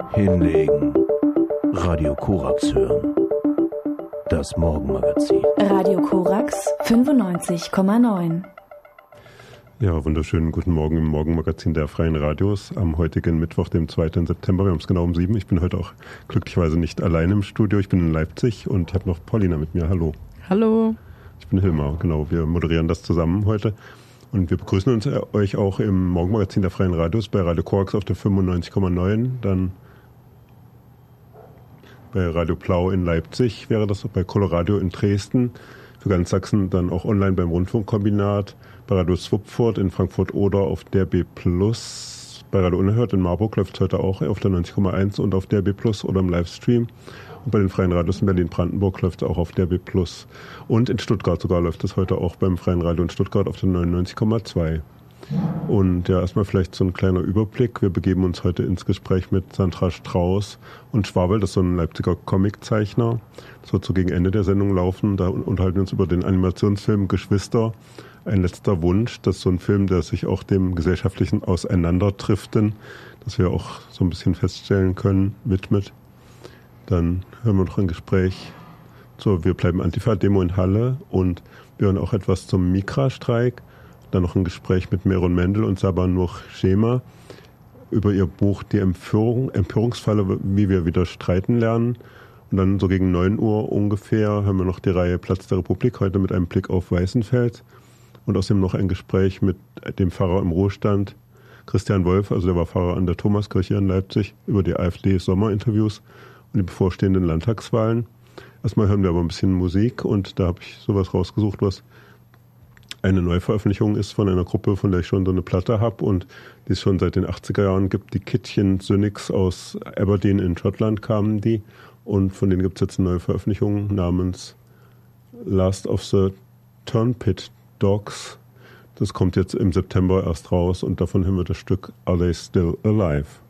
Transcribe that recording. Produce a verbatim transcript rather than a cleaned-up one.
Hinlegen. Radio Korax hören. Das Morgenmagazin. Radio Korax fünfundneunzig Komma neun. Ja, wunderschönen guten Morgen im Morgenmagazin der Freien Radios am heutigen Mittwoch, dem zweiten September. Wir haben es genau um sieben. Ich bin heute auch glücklicherweise nicht allein im Studio. Ich bin in Leipzig und ich habe noch Paulina mit mir. Hallo. Hallo. Ich bin Hilmar, genau. Wir moderieren das zusammen heute. Und wir begrüßen uns euch auch im Morgenmagazin der Freien Radios bei Radio Korax auf der fünfundneunzig Komma neun, dann bei Radio Plau in Leipzig wäre das, bei Coloradio in Dresden, für ganz Sachsen dann auch online beim Rundfunkkombinat, bei Radio Swupfurt in Frankfurt-Oder auf D R B Plus, bei Radio Unerhört in Marburg läuft es heute auch auf der neunzig Komma eins und auf D R B Plus oder im Livestream. Und bei den Freien Radios in Berlin-Brandenburg läuft es auch auf D R B Plus. Und in Stuttgart sogar läuft es heute auch beim Freien Radio in Stuttgart auf der neunundneunzig Komma zwei. Und ja, erstmal vielleicht so ein kleiner Überblick. Wir begeben uns heute ins Gespräch mit Sandra Strauß und Schwabel, das ist so ein Leipziger Comiczeichner. Das wird so gegen Ende der Sendung laufen. Da unterhalten wir uns über den Animationsfilm Geschwister. Ein letzter Wunsch. Das ist so ein Film, der sich auch dem gesellschaftlichen Auseinanderdriften, das wir auch so ein bisschen feststellen können, widmet. Dann hören wir noch ein Gespräch zur Wir bleiben Antifa-Demo in Halle und wir hören auch etwas zum Mikra-Streik. Dann noch ein Gespräch mit Meron Mendel und Sabanur Schema über ihr Buch Die Empörung, Empörungsfalle, wie wir wieder streiten lernen. Und dann so gegen neun Uhr ungefähr haben wir noch die Reihe Platz der Republik, heute mit einem Blick auf Weißenfels. Und außerdem noch ein Gespräch mit dem Pfarrer im Ruhestand, Christian Wolf, also der war Pfarrer an der Thomaskirche in Leipzig, über die AfD-Sommerinterviews und die bevorstehenden Landtagswahlen. Erstmal hören wir aber ein bisschen Musik und da habe ich sowas rausgesucht, was eine Neuveröffentlichung ist von einer Gruppe, von der ich schon so eine Platte habe und die es schon seit den achtziger Jahren gibt. Die Kittchen Cynics aus Aberdeen in Schottland kamen die und von denen gibt es jetzt eine neue Veröffentlichung namens Last of the Turnpit Dogs. Das kommt jetzt im September erst raus und davon hören wir das Stück Are They Still Alive?